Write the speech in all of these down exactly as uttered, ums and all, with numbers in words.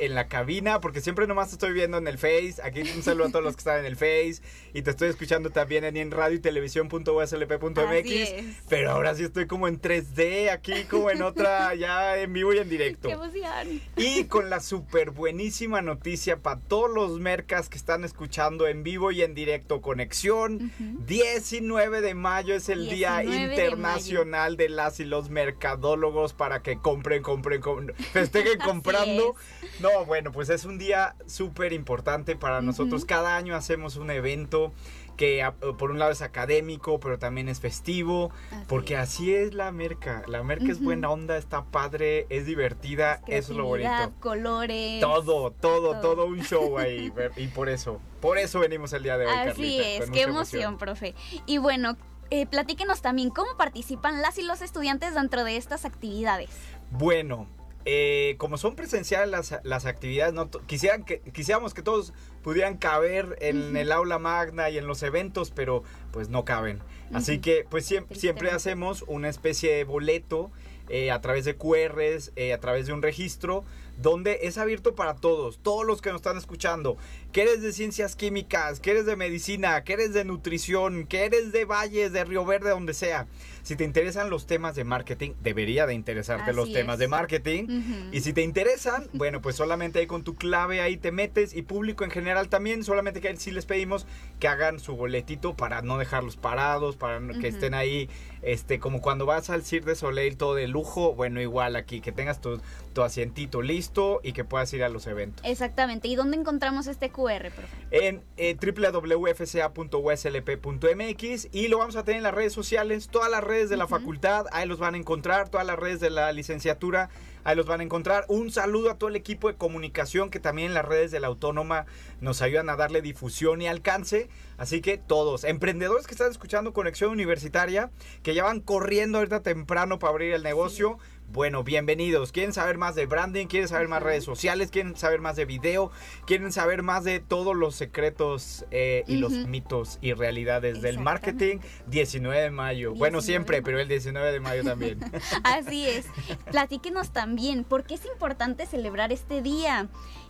en la cabina, porque siempre nomás te estoy viendo en el Face. Aquí un saludo a todos los que están en el Face. Y te estoy escuchando también en, en radio y televisión punto u s l p punto m x. Pero ahora sí estoy como en tres D, aquí como en otra, ya en vivo y en directo. ¡Qué emoción! Y con la súper buenísima noticia para todos los mercas que están escuchando en vivo y en directo. Conexión, uh-huh. diecinueve de mayo es el Día Internacional de, de las y los mercadólogos para que compren, compren, compren festejen comprando. No, bueno, pues es un día súper importante para uh-huh. nosotros. Cada año hacemos un evento que por un lado es académico, pero también es festivo, así porque es. Así es la merca. La merca uh-huh. es buena onda, está padre, es divertida, es eso es lo bonito. Colores. Todo, todo, todo, todo un show ahí. Y por eso, por eso venimos el día de hoy, así Carlita. Así es, qué emoción, emoción, profe. Y bueno, eh, platíquenos también cómo participan las y los estudiantes dentro de estas actividades. Bueno, Eh, como son presenciales las, las actividades, no quisieran que, quisiéramos que todos pudieran caber en uh-huh. el aula magna y en los eventos, pero pues no caben. Uh-huh. Así que pues siempre, siempre hacemos una especie de boleto eh, a través de cu erres, eh, a través de un registro, donde es abierto para todos, todos los que nos están escuchando. Que eres de ciencias químicas, que eres de medicina, que eres de nutrición, que eres de Valles, de Río Verde, donde sea. Si te interesan los temas de marketing, debería de interesarte Así los es. temas de marketing. Uh-huh. Y si te interesan, bueno, pues solamente ahí con tu clave ahí te metes. Y público en general también, solamente que sí les pedimos que hagan su boletito para no dejarlos parados, para uh-huh. que estén ahí, este, como cuando vas al Cirque du Soleil todo de lujo. Bueno, igual aquí, que tengas tu, tu asientito listo y que puedas ir a los eventos. Exactamente. ¿Y dónde encontramos este cu erre, profe? En eh, doble u doble u doble u punto f c a punto u s l p punto m x, y lo vamos a tener en las redes sociales, todas las redes de la uh-huh. facultad, ahí los van a encontrar, todas las redes de la licenciatura, ahí los van a encontrar. Un saludo a todo el equipo de comunicación que también en las redes de la Autónoma nos ayudan a darle difusión y alcance. Así que todos, emprendedores que están escuchando Conexión Universitaria, que ya van corriendo ahorita temprano para abrir el negocio, sí. Bueno, bienvenidos. ¿Quieren saber más de branding? ¿Quieren saber más redes sociales? ¿Quieren saber más de video? ¿Quieren saber más de todos los secretos eh, y uh-huh. los mitos y realidades del marketing? diecinueve de mayo. Bueno, siempre, pero el diecinueve de mayo también. Así es. Platíquenos también, ¿por qué es importante celebrar este día?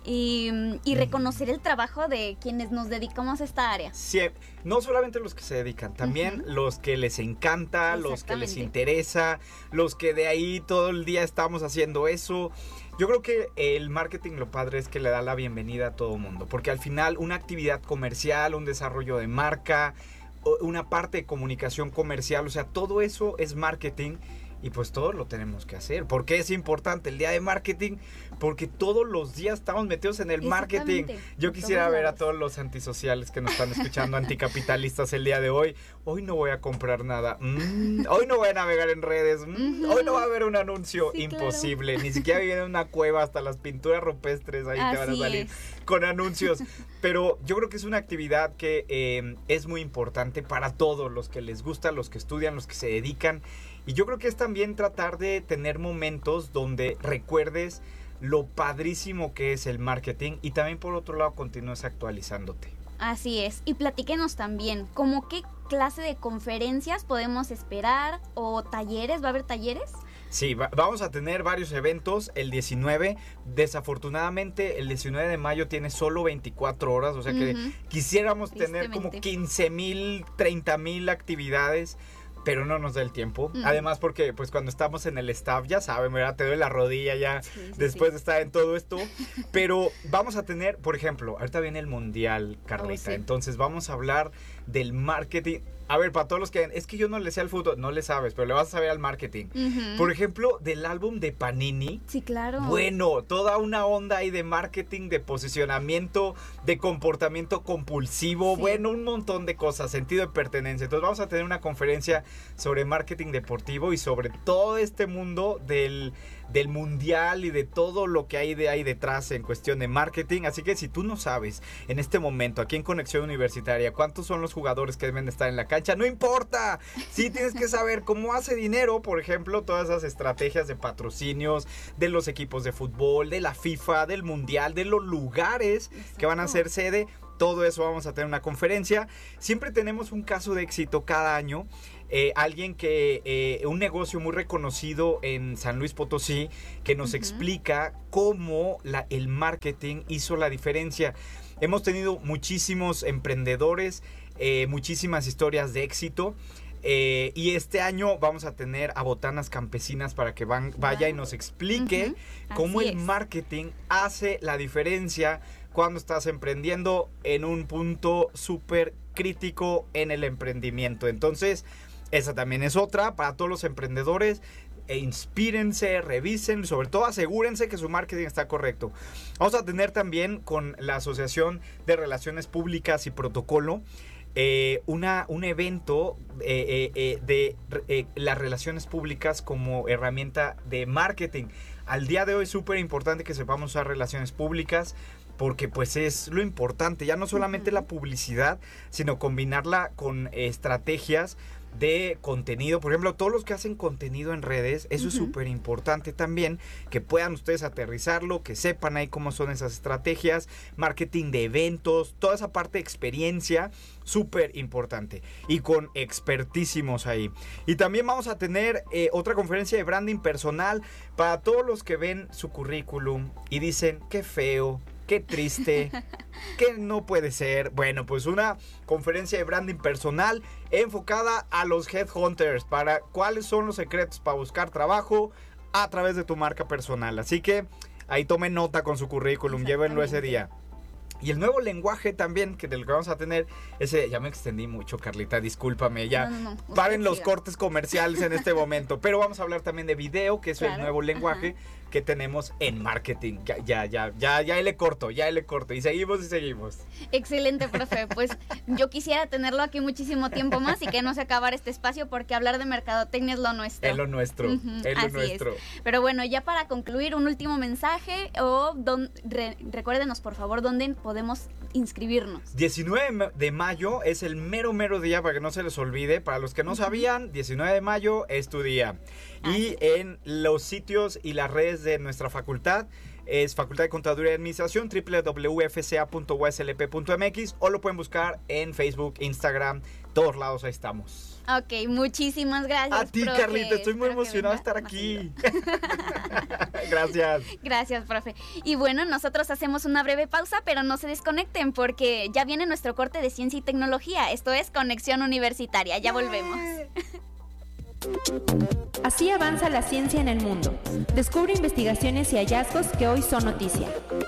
Y, y reconocer el trabajo de quienes nos dedicamos a esta área. Sí, no solamente los que se dedican, también uh-huh. los que les encanta, los que les interesa, los que de ahí todo el día estamos haciendo eso. Yo creo que el marketing, lo padre es que le da la bienvenida a todo mundo, porque al final una actividad comercial, un desarrollo de marca, una parte de comunicación comercial, o sea, todo eso es marketing. Y pues todos lo tenemos que hacer. ¿Por qué es importante el día de marketing? Porque todos los días estamos metidos en el marketing. Yo quisiera ver a todos los antisociales que nos están escuchando, anticapitalistas el día de hoy. Hoy no voy a comprar nada. Mm, hoy no voy a navegar en redes. Mm, uh-huh. Hoy no va a haber un anuncio. Sí, imposible. Claro. Ni siquiera viene una cueva, hasta las pinturas rupestres ahí Así te van a salir es. Con anuncios. Pero yo creo que es una actividad que eh, es muy importante para todos los que les gusta, los que estudian, los que se dedican. Y yo creo que es también tratar de tener momentos donde recuerdes lo padrísimo que es el marketing y también por otro lado continúes actualizándote. Así es. Y platíquenos también, ¿cómo qué clase de conferencias podemos esperar o talleres? ¿Va a haber talleres? Sí, va, vamos a tener varios eventos el diecinueve. Desafortunadamente el diecinueve de mayo tiene solo veinticuatro horas, o sea que uh-huh. quisiéramos tener como quince mil, treinta mil actividades, pero no nos da el tiempo. Uh-huh. Además porque pues cuando estamos en el staff, ya saben, ¿verdad? Te doy la rodilla ya sí, sí, después sí. de estar en todo esto. Pero vamos a tener, por ejemplo, ahorita viene el Mundial, Carlita. Oh, sí. Entonces vamos a hablar del marketing. A ver, para todos los que... Es que yo no le sé al fútbol, no le sabes, pero le vas a saber al marketing. Uh-huh. Por ejemplo, del álbum de Panini. Sí, claro. Bueno, toda una onda ahí de marketing, de posicionamiento, de comportamiento compulsivo. Sí. Bueno, un montón de cosas, sentido de pertenencia. Entonces vamos a tener una conferencia sobre marketing deportivo y sobre todo este mundo del... del mundial y de todo lo que hay de ahí detrás en cuestión de marketing. Así que si tú no sabes en este momento aquí en Conexión Universitaria cuántos son los jugadores que deben estar en la cancha, no importa. Sí tienes que saber cómo hace dinero, por ejemplo, todas esas estrategias de patrocinios de los equipos de fútbol, de la FIFA, del mundial, de los lugares Exacto. que van a ser sede. Todo eso vamos a tener una conferencia. Siempre tenemos un caso de éxito cada año. eh, alguien que, eh, un negocio muy reconocido en San Luis Potosí, que nos uh-huh. explica cómo la, el marketing hizo la diferencia. Hemos tenido muchísimos emprendedores, eh, muchísimas historias de éxito. Eh, y este año vamos a tener a Botanas Campesinas para que van, vaya wow. y nos explique uh-huh. cómo Así el es. marketing hace la diferencia cuando estás emprendiendo en un punto súper crítico en el emprendimiento. Entonces, esa también es otra para todos los emprendedores. E inspírense, revisen, sobre todo asegúrense que su marketing está correcto. Vamos a tener también con la Asociación de Relaciones Públicas y Protocolo Eh, una, un evento eh, eh, de eh, las relaciones públicas como herramienta de marketing. Al día de hoy es súper importante que sepamos usar relaciones públicas porque pues es lo importante, ya no solamente uh-huh. la publicidad, sino combinarla con eh, estrategias de contenido. Por ejemplo, todos los que hacen contenido en redes, eso uh-huh. es súper importante también, que puedan ustedes aterrizarlo, que sepan ahí cómo son esas estrategias, marketing de eventos, toda esa parte de experiencia, súper importante y con expertísimos ahí. Y también vamos a tener eh, otra conferencia de branding personal para todos los que ven su currículum y dicen, qué feo, qué triste, que no puede ser. Bueno, pues una conferencia de branding personal enfocada a los headhunters, para cuáles son los secretos para buscar trabajo a través de tu marca personal. Así que ahí tomen nota con su currículum, llévenlo ese día. Y el nuevo lenguaje también, que del que vamos a tener, ese, ya me extendí mucho, Carlita, discúlpame, ya no, no, no. paren los cortes comerciales en este momento, pero vamos a hablar también de video, que es claro. el nuevo lenguaje Ajá. que tenemos en marketing. Ya, ya, ya, ya, ya le corto, ya le corto, y seguimos y seguimos. Excelente, profe, pues yo quisiera tenerlo aquí muchísimo tiempo más y que no se acabara este espacio, porque hablar de mercadotecnia es lo nuestro. Es lo nuestro, uh-huh, es lo así nuestro. Es. Pero bueno, ya para concluir, un último mensaje, o don, re, recuérdenos por favor dónde podemos inscribirnos. diecinueve de mayo es el mero mero día, para que no se les olvide. Para los que no sabían, diecinueve de mayo es tu día. Y en los sitios y las redes de nuestra facultad es Facultad de Contaduría y Administración, doble u doble u doble u punto f c a punto u s l p punto m x, o lo pueden buscar en Facebook, Instagram, todos lados ahí estamos. Ok, muchísimas gracias, a ti, profe. Carlita, estoy muy Espero emocionado de estar aquí. Gracias. Gracias, profe. Y bueno, nosotros hacemos una breve pausa, pero no se desconecten porque ya viene nuestro corte de ciencia y tecnología. Esto es Conexión Universitaria. Ya volvemos. Así avanza la ciencia en el mundo. Descubre investigaciones y hallazgos que hoy son noticia.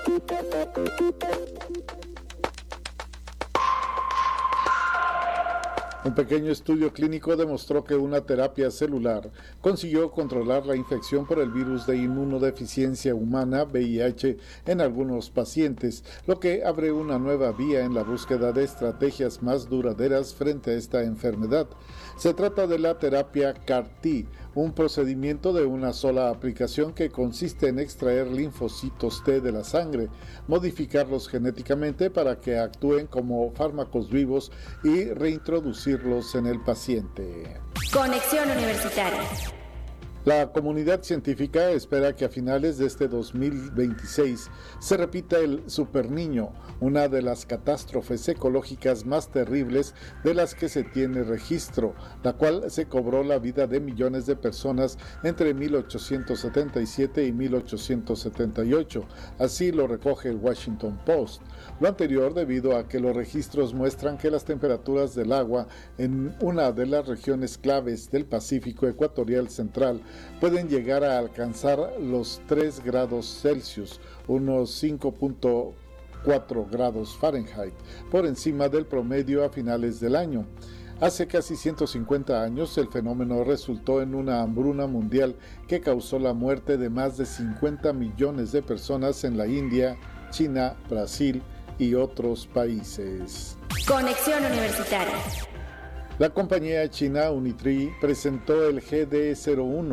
Un pequeño estudio clínico demostró que una terapia celular consiguió controlar la infección por el virus de inmunodeficiencia humana, V I H, en algunos pacientes, lo que abre una nueva vía en la búsqueda de estrategias más duraderas frente a esta enfermedad. Se trata de la terapia C A R T, un procedimiento de una sola aplicación que consiste en extraer linfocitos T de la sangre, modificarlos genéticamente para que actúen como fármacos vivos y reintroducirlos en el paciente. Conexión Universitaria. La comunidad científica espera que a finales de este dos mil veintiséis se repita el Superniño, una de las catástrofes ecológicas más terribles de las que se tiene registro, la cual se cobró la vida de millones de personas entre mil ochocientos setenta y siete y mil ochocientos setenta y ocho. Así lo recoge el Washington Post. Lo anterior debido a que los registros muestran que las temperaturas del agua en una de las regiones claves del Pacífico Ecuatorial Central pueden llegar a alcanzar los tres grados Celsius, unos cinco punto cuatro grados Fahrenheit, por encima del promedio a finales del año. Hace casi ciento cincuenta años el fenómeno resultó en una hambruna mundial que causó la muerte de más de cincuenta millones de personas en la India, China, Brasil y otros países. Conexión Universitaria. La compañía china Unitree presentó el G D cero uno,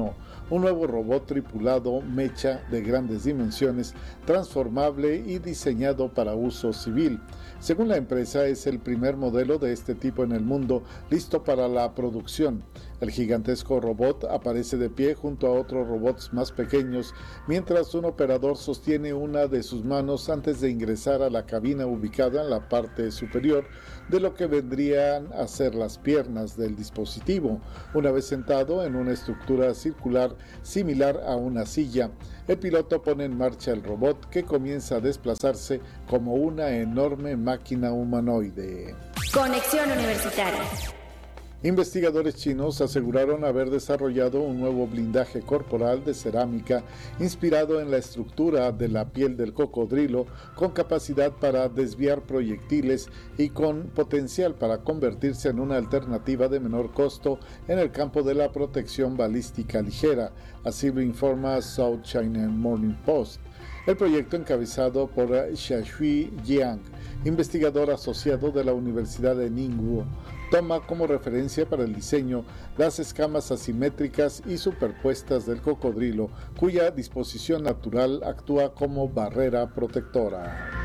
un nuevo robot tripulado mecha de grandes dimensiones, transformable y diseñado para uso civil. Según la empresa, es el primer modelo de este tipo en el mundo listo para la producción. El gigantesco robot aparece de pie junto a otros robots más pequeños, mientras un operador sostiene una de sus manos antes de ingresar a la cabina ubicada en la parte superior de lo que vendrían a ser las piernas del dispositivo. Una vez sentado en una estructura circular similar a una silla, el piloto pone en marcha el robot, que comienza a desplazarse como una enorme máquina humanoide. Conexión Universitaria. Investigadores chinos aseguraron haber desarrollado un nuevo blindaje corporal de cerámica inspirado en la estructura de la piel del cocodrilo, con capacidad para desviar proyectiles y con potencial para convertirse en una alternativa de menor costo en el campo de la protección balística ligera. Así lo informa South China Morning Post. El proyecto, encabezado por Xiaoshui Jiang, investigador asociado de la Universidad de Ningbo, toma como referencia para el diseño las escamas asimétricas y superpuestas del cocodrilo, cuya disposición natural actúa como barrera protectora.